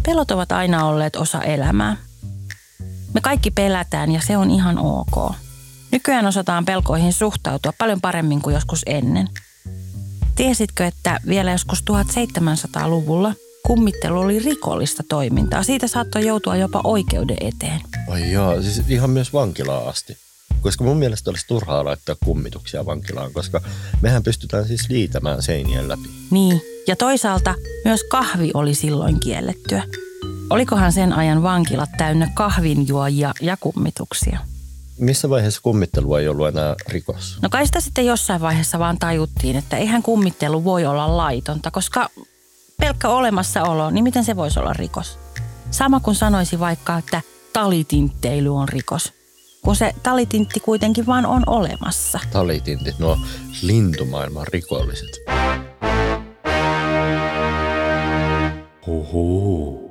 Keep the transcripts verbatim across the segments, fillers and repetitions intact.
Pelot ovat aina olleet osa elämää. Me kaikki pelätään ja se on ihan ok. Nykyään osataan pelkoihin suhtautua paljon paremmin kuin joskus ennen. Tiesitkö, että vielä joskus tuhatseitsemänsataaluvulla kummittelu oli rikollista toimintaa? Siitä saattoi joutua jopa oikeuden eteen. Ai joo, siis ihan myös vankilaan asti. Koska mun mielestä olisi turhaa laittaa kummituksia vankilaan, koska mehän pystytään siis liitämään seinien läpi. Niin, ja toisaalta myös kahvi oli silloin kiellettyä. Olikohan sen ajan vankilat täynnä kahvinjuojia ja kummituksia? Missä vaiheessa kummittelu ei ollut enää rikos? No kai sitä sitten jossain vaiheessa vaan tajuttiin, että eihän kummittelu voi olla laitonta, koska pelkkä olemassaolo, niin miten se voisi olla rikos? Sama kuin sanoisi vaikka, että talitintteily on rikos, kun se talitintti kuitenkin vaan on olemassa. Talitintit, nuo lintumaailman rikolliset. Huhuu.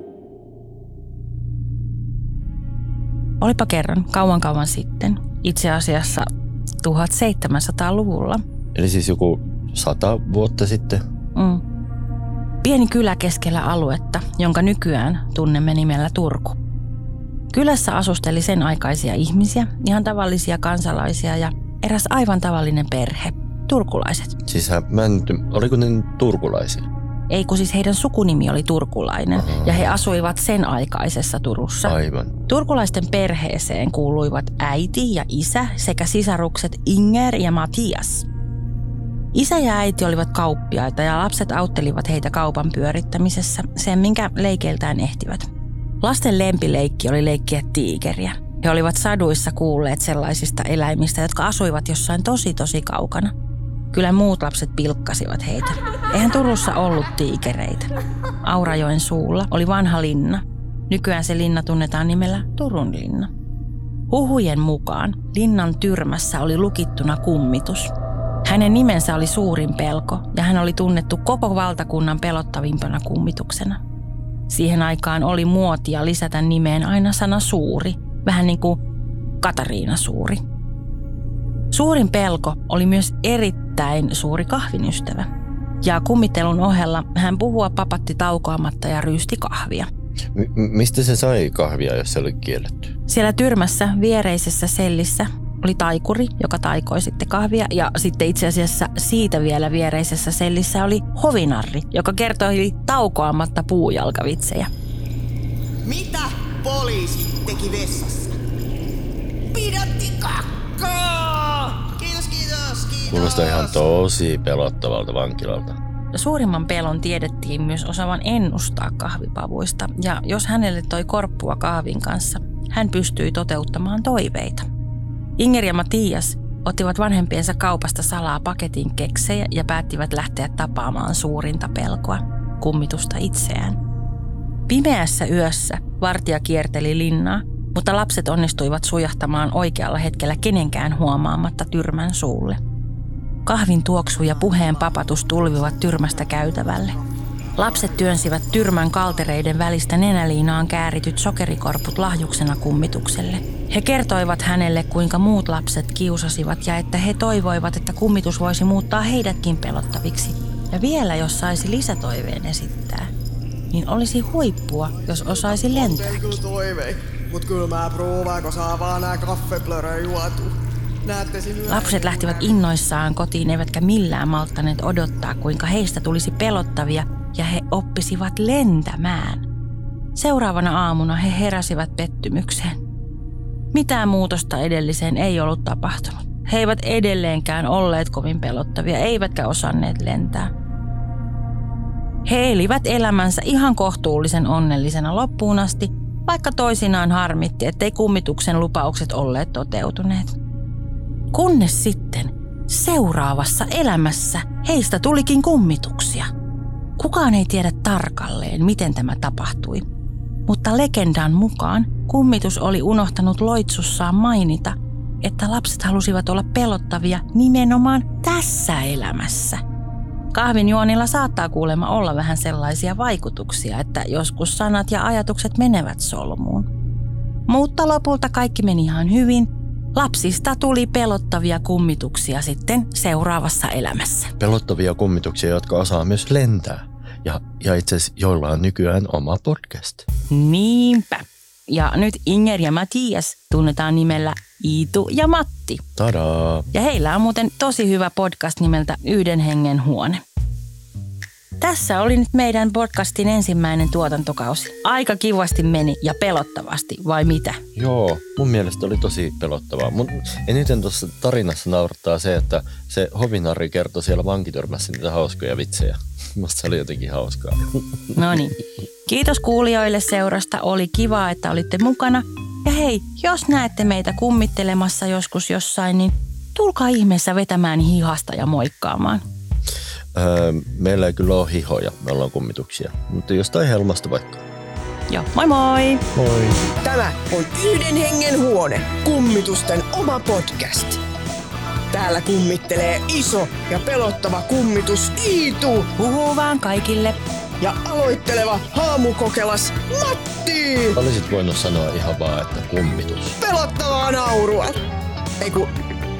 Olipa kerran kauan kauan sitten, itse asiassa tuhatseitsemänsataaluvulla. Eli siis joku sata vuotta sitten? Mm. Pieni kylä keskellä aluetta, jonka nykyään tunnemme nimellä Turku. Kylässä asusteli sen aikaisia ihmisiä, ihan tavallisia kansalaisia ja eräs aivan tavallinen perhe, turkulaiset. Siis mä en, oliko ne turkulaisia? Ei, kun siis heidän sukunimi oli turkulainen. Aha. Ja he asuivat sen aikaisessa Turussa. Aivan. Turkulaisten perheeseen kuuluivat äiti ja isä sekä sisarukset Inger ja Matias. Isä ja äiti olivat kauppiaita ja lapset auttelivat heitä kaupan pyörittämisessä sen, minkä leikeiltään ehtivät. Lasten lempileikki oli leikkiä tiikeriä. He olivat saduissa kuulleet sellaisista eläimistä, jotka asuivat jossain tosi tosi kaukana. Kyllä muut lapset pilkkasivat heitä. Eihän Turussa ollut tiikereitä. Aurajoen suulla oli vanha linna. Nykyään se linna tunnetaan nimellä Turun linna. Huhujen mukaan linnan tyrmässä oli lukittuna kummitus. Hänen nimensä oli Suurin pelko ja hän oli tunnettu koko valtakunnan pelottavimpana kummituksena. Siihen aikaan oli muotia lisätä nimeen aina sana Suuri, vähän niin kuin Katariina Suuri. Suurin pelko oli myös erittäin suuri kahvin ystävä. Ja kummittelun ohella hän puhua papatti taukoamatta ja ryysti kahvia. M- mistä se sai kahvia, jos se oli kielletty? Siellä tyrmässä viereisessä sellissä oli taikuri, joka taikoi sitten kahvia. Ja sitten itse asiassa siitä vielä viereisessä sellissä oli hovinarri, joka kertoi taukoamatta puujalkavitsejä. Mitä poliisi teki vessassa? Pidätti kakkaa! Kiitos, kiitos, kiitos. Kuulostaa ihan tosi pelottavalta vankilalta. Suurimman pelon tiedettiin myös osaavan ennustaa kahvipavuista. Ja jos hänelle toi korppua kahvin kanssa, hän pystyi toteuttamaan toiveita. Inger ja Matias ottivat vanhempiensa kaupasta salaa paketin keksejä ja päättivät lähteä tapaamaan suurinta pelkoa, kummitusta itseään. Pimeässä yössä vartija kierteli linnaa, mutta lapset onnistuivat sujahtamaan oikealla hetkellä kenenkään huomaamatta tyrmän suulle. Kahvin tuoksu ja puheen papatus tulvivat tyrmästä käytävälle. Lapset työnsivät tyrmän kaltereiden välistä nenäliinaan käärityt sokerikorput lahjuksena kummitukselle. He kertoivat hänelle, kuinka muut lapset kiusasivat ja että he toivoivat, että kummitus voisi muuttaa heidätkin pelottaviksi. Ja vielä jos saisi lisätoiveen esittää, niin olisi huippua, jos osaisi lentääkin. Ei kyllä toivei, mut kyllä mä proovaan, kun saa vaan nää kaffeplöröä juotu. Lapset lähtivät innoissaan kotiin, eivätkä millään malttaneet odottaa, kuinka heistä tulisi pelottavia ja he oppisivat lentämään. Seuraavana aamuna he heräsivät pettymykseen. Mitään muutosta edelliseen ei ollut tapahtunut. He eivät edelleenkään olleet kovin pelottavia, eivätkä osanneet lentää. He elivät elämänsä ihan kohtuullisen onnellisena loppuun asti, vaikka toisinaan harmitti, ettei kummituksen lupaukset olleet toteutuneet. Kunnes sitten seuraavassa elämässä heistä tulikin kummituksia. Kukaan ei tiedä tarkalleen, miten tämä tapahtui. Mutta legendan mukaan kummitus oli unohtanut loitsussaan mainita, että lapset halusivat olla pelottavia nimenomaan tässä elämässä. Kahvinjuonilla saattaa kuulemma olla vähän sellaisia vaikutuksia, että joskus sanat ja ajatukset menevät solmuun. Mutta lopulta kaikki meni ihan hyvin. Lapsista tuli pelottavia kummituksia sitten seuraavassa elämässä. Pelottavia kummituksia, jotka osaa myös lentää. Ja, ja itse asiassa joilla on nykyään oma podcast. Niinpä. Ja nyt Inger ja Matias tunnetaan nimellä Iitu ja Matti. Tadaa! Ja heillä on muuten tosi hyvä podcast nimeltä Yhden hengen huone. Tässä oli nyt meidän podcastin ensimmäinen tuotantokausi. Aika kivasti meni ja pelottavasti, vai mitä? Joo, mun mielestä oli tosi pelottavaa. Mun eniten tuossa tarinassa naurattaa se, että se hovinarri kertoi siellä vankityrmässä niitä hauskoja vitsejä. Musta se oli jotenkin hauskaa. No niin. Kiitos kuulijoille seurasta. Oli kiva, että olitte mukana. Ja hei, jos näette meitä kummittelemassa joskus jossain, niin tulkaa ihmeessä vetämään hihasta ja moikkaamaan. Öö, meillä ei kyllä ole hihoja, me ollaan kummituksia. Mutta jostain helmasta vaikka. Joo, moi moi! Moi! Tämä on Yhden hengen huone, kummitusten oma podcast. Täällä kummittelee iso ja pelottava kummitus Iitu Puhuu vaan kaikille. ja aloitteleva haamukokelas Matti. Olisit voinut sanoa ihan vaan, että kummitus. Pelottavaa naurua. Ei kun